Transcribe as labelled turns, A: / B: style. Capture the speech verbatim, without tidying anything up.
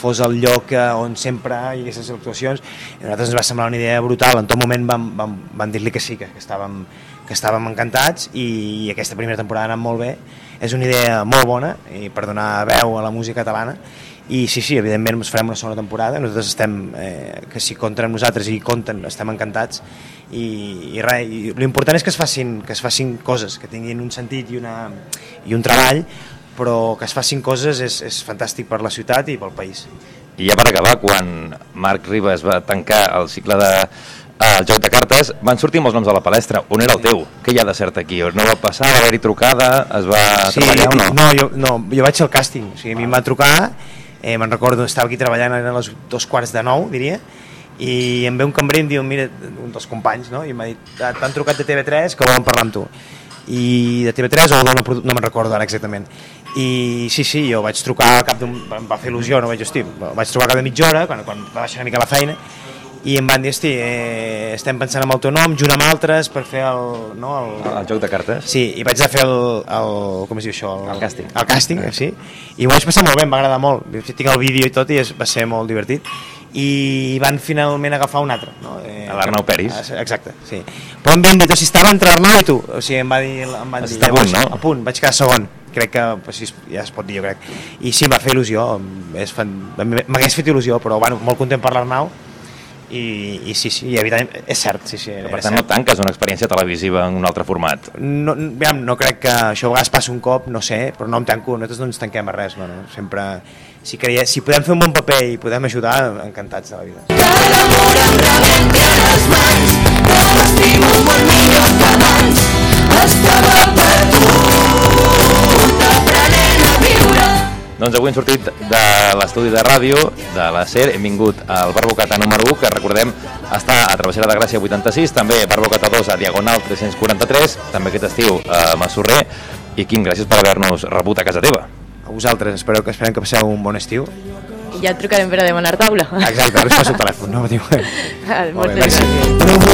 A: fos el lloc on sempre hi hagués les actuacions, i a nosaltres ens va semblar una idea brutal. En tot moment vam, vam, vam dir-li que sí, que, que, estàvem, que estàvem encantats, i aquesta primera temporada ha anat molt bé. És una idea molt bona i per donar veu a la música catalana, i sí, sí, evidentment ens farem una segona temporada. Nosaltres estem, eh, que si compten amb nosaltres i compten, estem encantats, i, i res, i l'important és que es facin, que es facin coses, que tinguin un sentit i, una, i un treball, però que es facin coses és, és fantàstic per la ciutat i pel país.
B: I ja per acabar, quan Marc Ribas va tancar el cicle de el joc de cartes, van sortir molts noms a la palestra. On era el teu? Què hi ha de cert aquí? No va passar, va haver-hi trucada, es va sí, treballar o no?
A: No, jo, no, jo vaig al càsting, o sigui, a mi em va trucar, eh, me'n recordo, estava aquí treballant, eren les dos quarts de nou, diria, i em ve un cambrer i em diu, mira, un dels companys, no? I m'ha dit, t'han trucat de T V tres que volen parlar amb tu. I de T V tres o no, no me'n recordo ara exactament. I sí, sí, jo vaig trucar al cap d'un... em va fer il·lusió, no vaig, hosti, vaig trucar al cap de mitja hora, quan, quan va baixar una mica la feina, i em van dir, hosti, eh, estem pensant en el teu nom, junt amb altres, per fer el... No, el...
B: el joc de cartes?
A: Sí, i vaig a fer el... el com es diu això?
B: El, el càsting.
A: El càsting, sí. I m'ho vaig passar molt bé, em va agradar molt. Tinc el vídeo i tot, i va ser molt divertit. I van finalment agafar un altre, no? Eh,
B: l'Arnau Peris.
A: Exacte, sí. Però em van dir, si estava entre Arnau i tu, o sigui, em va dir... Em van dir,
B: està a punt, no?
A: A punt, vaig quedar segon. Crec que pues, ja es pot dir, jo crec. I sí, em va fer il·lusió, m'hagués fet il·lusió, però bueno, molt content per l'Arnau, i, i sí, sí, i evidentment, és cert, sí, sí.
B: Per tant, no tanques una experiència televisiva en un altre format?
A: No, aviam, no crec que això a vegades passi un cop, no sé, però no em tanco, nosaltres no ens tanquem a res, no, no, sempre... Si, creia, si podem fer un bon paper i podem ajudar, encantats de la vida.
C: Que l'amor em rebenti a les mans, que m'estimo molt millor que abans, estava perdut, aprenent a viure.
B: Doncs avui hem sortit de l'estudi de ràdio de la SER, hem vingut al Bar Bocata número u, que recordem està a Travessera de Gràcia vuitanta-sis, també Bar Bocata dos a Diagonal tres-cents quaranta-tres, també aquest estiu a Massorrer. I Quim, gràcies per haver-nos rebut a casa teva.
A: A vosaltres, espero que esperem que passeu un bon estiu.
D: I ja et trucarem per a demanar taula.
A: Exacte, ara us passo el telèfon, no?
D: Moltes gràcies.